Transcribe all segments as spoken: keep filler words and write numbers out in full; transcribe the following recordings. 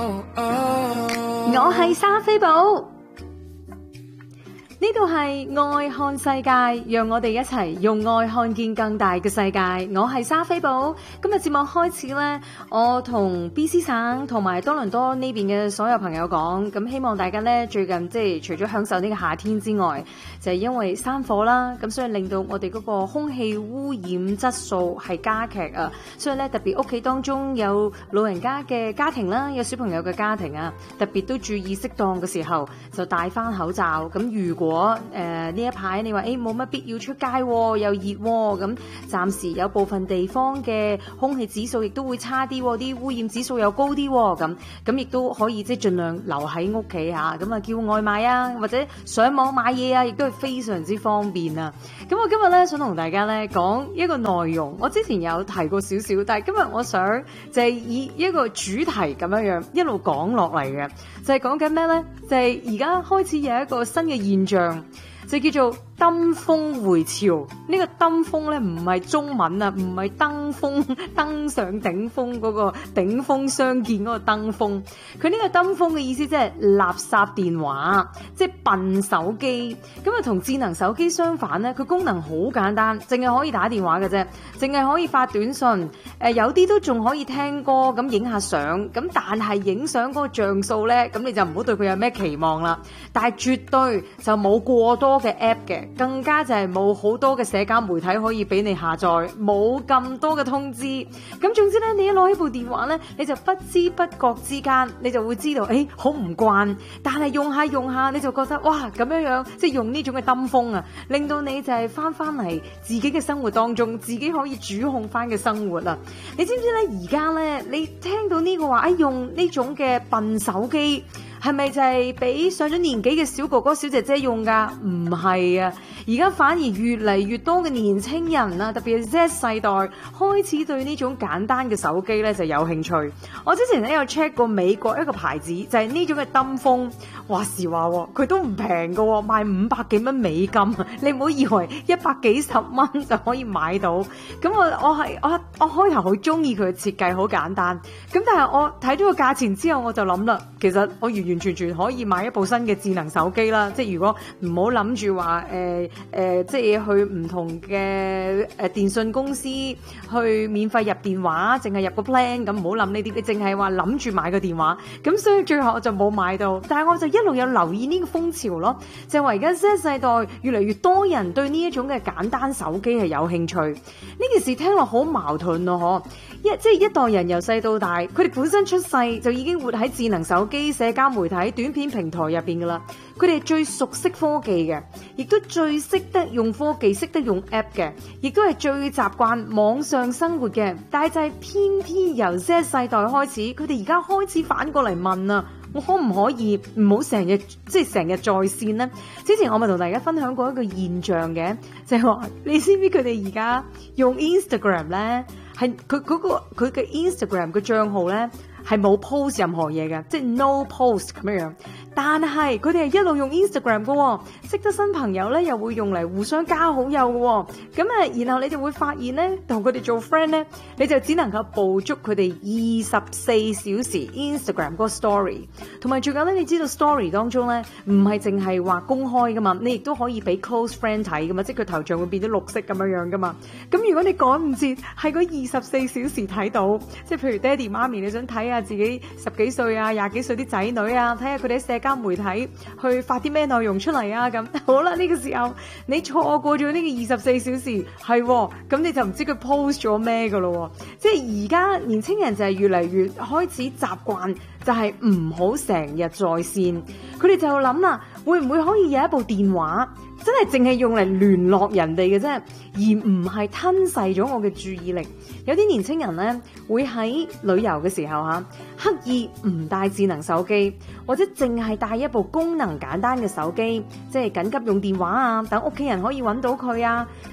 我係莎菲寶，呢度係愛看世界，讓我哋一齊用愛看見更大嘅世界。我係莎菲寶，今日節目開始呢，我同 B C 省同埋多倫多呢邊嘅所有朋友講，咁希望大家呢最近即係除咗享受呢個夏天之外，就係因為山火啦，咁所以令到我哋嗰個空氣污染質素係加劇啊，所以咧特別屋企當中有老人家嘅家庭啦，有小朋友嘅家庭啊，特別都注意適當嘅時候就戴翻口罩。咁如果誒呢、呃、一排你話誒冇乜必要出街、哦，又熱喎、哦，咁暫時有部分地方嘅空氣指數亦都會差啲、哦，啲污染指數又高啲、哦，咁咁亦都可以即係盡量留喺屋企嚇，咁啊叫外賣啊，或者上網買嘢啊，亦都係非常之方便啊！咁我今日咧想同大家咧講一個內容，我之前有提過少少，但係今日我想就係以一個主題咁樣樣一路講落嚟嘅，就係講緊咩咧？就係而家開始有一個新嘅現象，就叫做登峰回潮。呢個登峰咧唔係中文啊，唔係登峰登上頂峰嗰個頂峰相見嗰個登峰。佢呢個登峰嘅意思即係垃圾電話，即係笨手機。咁啊同智能手機相反咧，佢功能好簡單，淨係可以打電話嘅啫，淨係可以發短信。誒、呃、有啲都仲可以聽歌，咁影下相。咁但係影相嗰個像素咧，咁你就唔好對佢有咩期望啦。但係絕對就冇過多嘅 app 嘅。更加就係冇好多嘅社交媒體可以俾你下載，冇咁多嘅通知。咁總之咧，你一攞起部電話咧，你就不知不覺之間，你就會知道，誒好唔慣。但係用下用下，你就覺得哇咁樣樣，即係用呢種嘅登峰啊，令到你就係翻翻嚟自己嘅生活當中，自己可以主控翻嘅生活啊！你知唔知咧？而家咧，你聽到呢個話，誒用呢種嘅笨手機。係咪就係俾上咗年紀嘅小哥哥小姐姐用㗎？唔係啊！而家反而越嚟越多嘅年青人啊，特別係 Z 世代開始對呢種簡單嘅手機咧就有興趣。我之前咧有 check 過美國一個牌子，就係呢種嘅登峰。話時話佢都唔平㗎喎，賣五百幾蚊美金。你唔好以為一百幾十蚊就可以買到。咁我我係我我開頭好中意佢嘅設計，好簡單。咁但係我睇咗個價錢之後，我就諗啦，其實我完完全全可以買一部新嘅智能手機啦。即係如果唔好諗住話誒誒，即係去唔同嘅誒電信公司去免費入電話，淨係入個 plan 咁，唔好諗呢啲。你淨係話諗住買個電話，咁所以最後我就冇買到。但係我就一路有留意呢個風潮咯，就係話而家 Z 世代越嚟越多人對呢一種嘅簡單手機係有興趣。呢件事聽落好矛盾咯，嗬！一即係一代人由細到大，佢哋本身出世就已經活喺智能手機、社交媒體、短片平台入邊噶啦。佢哋最熟悉科技嘅，亦都最識得用科技、識得用 app 嘅，亦都係最習慣網上生活嘅。但係就係偏偏由 Z 世代開始，佢哋而家開始反過嚟問啊，我可唔可以唔好成日即係成日在線呢？之前我咪同大家分享過一個現象嘅，就係話你知唔知佢哋而家用 Instagram 咧，係佢嗰個佢嘅 Instagram 嘅賬號咧係冇 post 任何嘢嘅，即係 no post 咁樣樣。但係佢哋係一路用 Instagram 嘅、哦，識得新朋友咧又會用嚟互相加好友嘅、哦，咁啊，然後你就會發現咧，同佢哋做 friend 咧，你就只能夠捕捉佢哋二十四小時 Instagram 嗰個 story， 同埋最緊咧，你知道 story 當中咧唔係淨係話公開噶嘛，你亦都可以俾 close friend 睇噶嘛，即係佢頭像會變咗綠色咁樣樣噶嘛。咁如果你趕唔切係嗰二十四小時睇到，即係譬如爹哋媽咪你想睇下自己十幾歲啊、廿幾歲啲仔女啊，睇下佢哋喺社交媒體去發啲咩內容出嚟啊，咁好啦，呢個時候你錯過咗呢個二十四小時，係咁你就唔知佢 post 咗咩噶咯。即係而家年青人就係越嚟越開始習慣，就係唔好成日在線。佢哋就諗啦，會唔會可以有一部電話真係淨係用嚟聯絡人哋嘅啫，而唔係吞噬咗我嘅注意力。有啲年青人咧會喺旅遊嘅時候吓，刻意唔帶智能手機，或者淨係帶一部功能簡單嘅手機，即係緊急用電話啊，等屋企人可以揾到佢啊。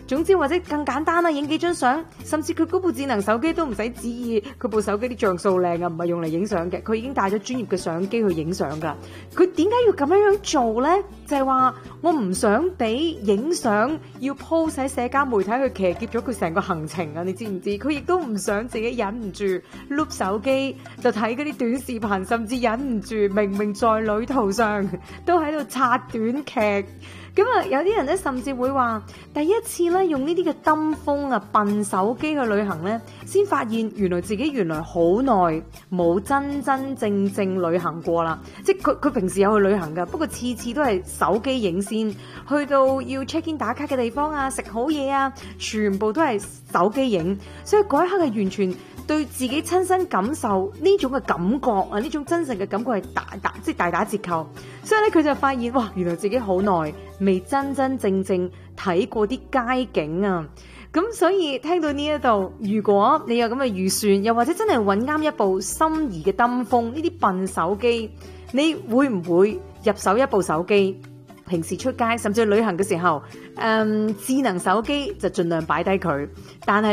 總之或者更簡單啦，影幾張相，甚至佢嗰部智能手機都唔使旨意佢部手機啲像素靚啊，唔係用嚟影相嘅，佢已經帶咗專業嘅相機去影相噶。佢點解要咁樣樣做呢？就係話我唔想俾影相要 post 喺社交媒體去騎劫咗佢成個行程啊！你知唔知？佢亦都唔想自己忍唔住碌手機就睇嗰啲短視頻，甚至忍唔住明明在旅途上都喺度刷短劇。咁啊，有啲人咧甚至會話，第一次咧用呢啲嘅登峰啊笨手機去旅行咧，先發現原來自己原來好耐冇真真正正旅行過啦。即係佢佢平時有去旅行噶，不過次次都係手機影先，去到要 check in 打卡嘅地方啊，食好嘢啊，全部都係手機影。所以嗰一刻係完全對自己親身感受呢種嘅感覺啊，呢種真實嘅感覺係大打即係大打折扣。所以咧佢就發現哇，原來自己好耐未真真正正睇過啲街景啊。咁所以聽到呢一度，如果你有咁嘅預算，又或者真係揾啱一部心儀嘅登峰呢啲笨手機，你會唔會入手一部手機？平時出街甚至去旅行嘅時候，誒、嗯、智能手機就盡量擺低佢，但係